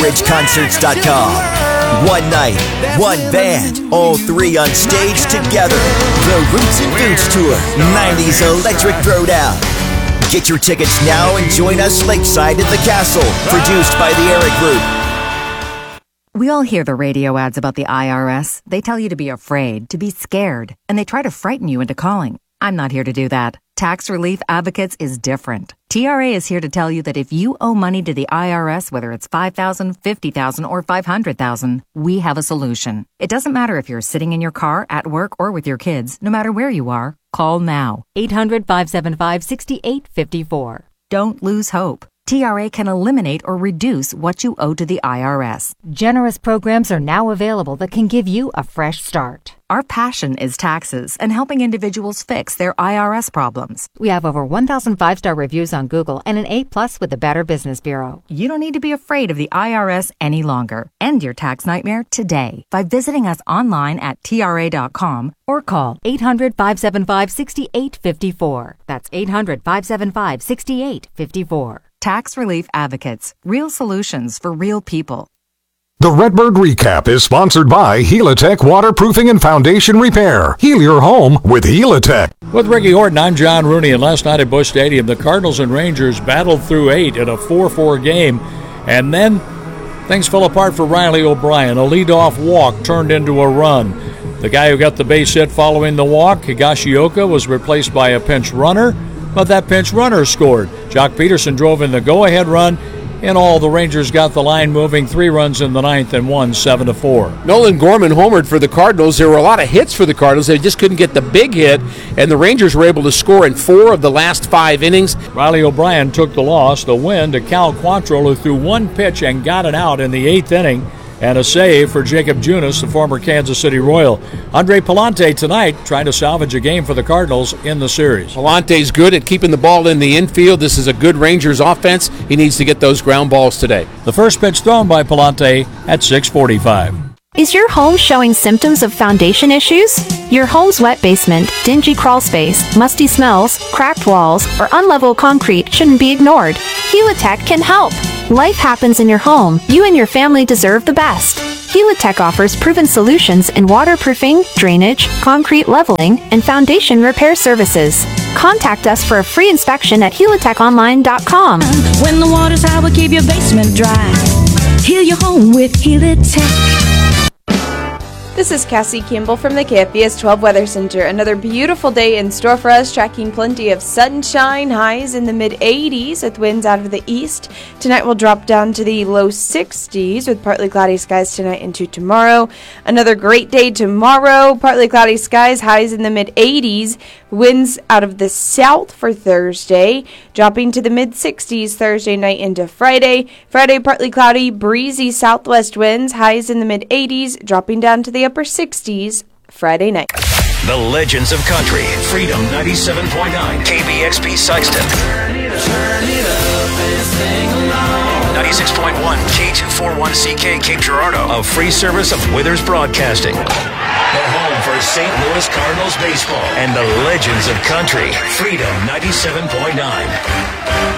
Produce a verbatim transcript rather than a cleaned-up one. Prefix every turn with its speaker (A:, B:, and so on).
A: ridge concerts dot com. One night, one band, all three on stage together. The Roots and Boots Tour, nineties Electric Throwdown. Get your tickets now and join us lakeside at the Castle, produced by the Eric Group.
B: We all hear the radio ads about the I R S. They tell you to be afraid, to be scared, and they try to frighten you into calling. I'm not here to do that. Tax Relief Advocates is different. T R A is here to tell you that if you owe money to the I R S, whether it's five thousand dollars, fifty thousand dollars, or five hundred thousand dollars, we have a solution. It doesn't matter if you're sitting in your car, at work, or with your kids. No matter where you are, call now. eight hundred, five seven five, six eight five four. Don't lose hope. T R A can eliminate or reduce what you owe to the I R S. Generous programs are now available that can give you a fresh start. Our passion is taxes and helping individuals fix their I R S problems. We have over one thousand five-star reviews on Google and an A plus with the Better Business Bureau. You don't need to be afraid of the I R S any longer. End your tax nightmare today by visiting us online at T R A dot com or call eight hundred, five seven five, six eight five four. That's eight hundred, five seven five, six eight five four. Tax Relief Advocates. Real solutions for real people.
C: The Redbird Recap is sponsored by Helitech Waterproofing and Foundation Repair. Heal your home with Helitech.
D: With Ricky Horton, I'm John Rooney, and last night at Busch Stadium, the Cardinals and Rangers battled through eight in a four four game, and then things fell apart for Riley O'Brien. A leadoff walk turned into a run. The guy who got the base hit following the walk, Higashioka, was replaced by a pinch runner, but that pinch runner scored. Jock Peterson drove in the go-ahead run. In all, the Rangers got the line moving, three runs in the ninth and won seven to four.
E: Nolan Gorman homered for the Cardinals. There were a lot of hits for the Cardinals. They just couldn't get the big hit, and the Rangers were able to score in four of the last five innings.
D: Riley O'Brien took the loss, the win to Cal Quantrill, who threw one pitch and got it out in the eighth inning. And a save for Jacob Junis, the former Kansas City Royal. Andre Palante tonight trying to salvage a game for the Cardinals in the series.
E: Palante's good at keeping the ball in the infield. This is a good Rangers offense. He needs to get those ground balls today.
D: The first pitch thrown by Palante at six forty-five.
F: Is your home showing symptoms of foundation issues? Your home's wet basement, dingy crawl space, musty smells, cracked walls, or unlevel concrete shouldn't be ignored. Helitech can help. Life happens in your home. You and your family deserve the best. Helitech offers proven solutions in waterproofing, drainage, concrete leveling, and foundation repair services. Contact us for a free inspection at helitech online dot com.
G: When the water's high, we'll keep your basement dry. Heal your home with Helitech.
H: This is Cassie Campbell from the K F B S twelve Weather Center. Another beautiful day in store for us, tracking plenty of sunshine, highs in the mid eighties with winds out of the east. Tonight will drop down to the low sixties with partly cloudy skies tonight into tomorrow. Another great day tomorrow, partly cloudy skies, highs in the mid eighties. Winds out of the south for Thursday, dropping to the mid sixties Thursday night into Friday. Friday, partly cloudy, breezy southwest winds, highs in the mid eighties, dropping down to the upper sixties Friday night.
A: The Legends of Country, Freedom ninety-seven point nine, K B X P Sykeston. ninety-six point one, K two forty-one C K Cape Girardeau, a free service of Withers Broadcasting. The home for Saint Louis Cardinals baseball and the Legends of Country, Freedom ninety-seven point nine.